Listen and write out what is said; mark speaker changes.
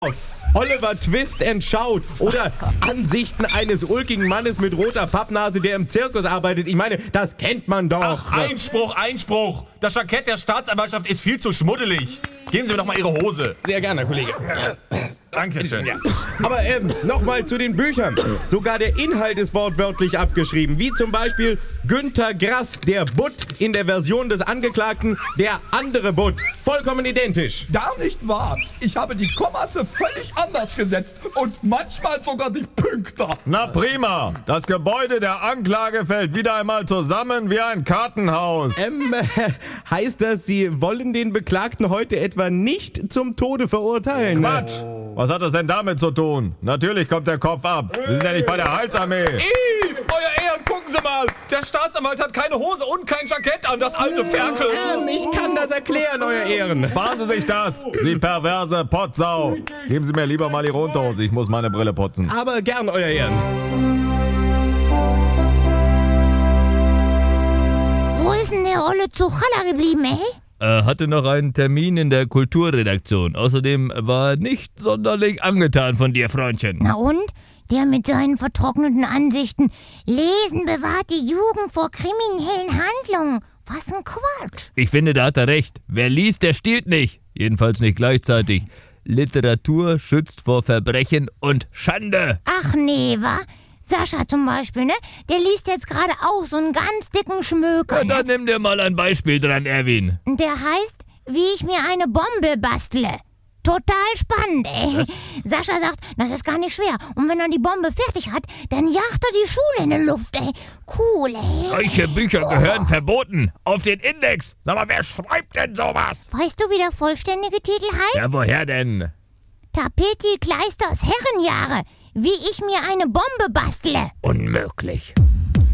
Speaker 1: Oliver Twist entschaut oder Ansichten eines ulkigen Mannes mit roter Pappnase, der im Zirkus arbeitet. Ich meine, das kennt man doch.
Speaker 2: Ach, Einspruch! Das Jackett der Staatsanwaltschaft ist viel zu schmuddelig. Geben Sie mir doch mal Ihre Hose.
Speaker 1: Sehr gerne, Kollege.
Speaker 2: Dankeschön.
Speaker 1: Ja. Aber nochmal zu den Büchern. Sogar der Inhalt ist wortwörtlich abgeschrieben. Wie zum Beispiel Günter Grass, der Butt in der Version des Angeklagten, der andere Butt. Vollkommen identisch.
Speaker 3: Gar nicht wahr. Ich habe die Kommasse völlig anders gesetzt und manchmal sogar die Pünktler.
Speaker 4: Na prima. Das Gebäude der Anklage fällt wieder einmal zusammen wie ein Kartenhaus.
Speaker 1: Heißt das, Sie wollen den Beklagten heute etwa nicht zum Tode verurteilen?
Speaker 4: Quatsch. Was hat das denn damit zu tun? Natürlich kommt der Kopf ab. Wir sind ja nicht bei der Heilsarmee.
Speaker 2: Euer Ehren, gucken Sie mal. Der Staatsanwalt hat keine Hose und kein Jackett an, das alte Ferkel.
Speaker 1: Ich kann das erklären, Euer Ehren.
Speaker 4: Sparen Sie sich das, Sie perverse Potsau. Geben Sie mir lieber mal Ihre Unterhose, ich muss meine Brille putzen.
Speaker 1: Aber gern, Euer Ehren.
Speaker 5: Wo ist denn der olle Zuchalla geblieben,
Speaker 6: Hatte noch einen Termin in der Kulturredaktion. Außerdem war nicht sonderlich angetan von dir, Freundchen.
Speaker 5: Na und? Der mit seinen vertrockneten Ansichten. Lesen bewahrt die Jugend vor kriminellen Handlungen. Was ein Quatsch.
Speaker 6: Ich finde, da hat er recht. Wer liest, der stiehlt nicht. Jedenfalls nicht gleichzeitig. Literatur schützt vor Verbrechen und Schande.
Speaker 5: Ach nee, wa? Sascha zum Beispiel, ne? Der liest jetzt gerade auch so einen ganz dicken Schmöker.
Speaker 6: Ja, dann nimm dir mal ein Beispiel dran, Erwin.
Speaker 5: Der heißt, wie ich mir eine Bombe bastle. Total spannend,
Speaker 6: Was?
Speaker 5: Sascha sagt, das ist gar nicht schwer. Und wenn er die Bombe fertig hat, dann jagt er die Schule in die Luft, Cool,
Speaker 6: Solche Bücher gehören verboten. Auf den Index. Sag mal, wer schreibt denn sowas?
Speaker 5: Weißt du, wie der vollständige Titel heißt?
Speaker 6: Ja, woher denn?
Speaker 5: Tapeti Kleisters Herrenjahre. Wie ich mir eine Bombe bastle.
Speaker 6: Unmöglich.